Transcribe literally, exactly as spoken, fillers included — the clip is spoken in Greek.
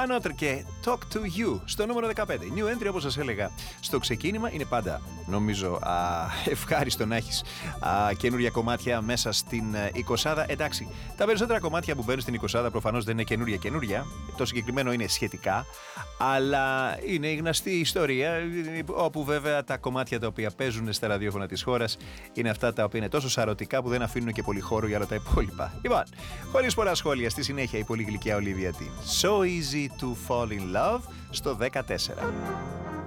One Otter και Talk to You στο νούμερο δεκαπέντε. New entry, όπως σας έλεγα στο ξεκίνημα. Είναι πάντα, νομίζω, α, ευχάριστο να έχεις α, καινούρια κομμάτια μέσα στην εικοσάδα. Εντάξει, τα περισσότερα κομμάτια που μπαίνουν στην εικοσάδα προφανώς δεν είναι καινούρια καινούρια. Το συγκεκριμένο είναι σχετικά, αλλά είναι η γνωστή ιστορία, όπου βέβαια τα κομμάτια τα οποία παίζουν στα ραδιόφωνα της χώρας είναι αυτά τα οποία είναι τόσο σαρωτικά που δεν αφήνουν και πολύ χώρο για όλα τα υπόλοιπα. Λοιπόν, χωρίς πολλά σχόλια, στη συνέχεια η πολύ γλυκιά Olivia Dean. So easy to fall in love στο δεκατέσσερα.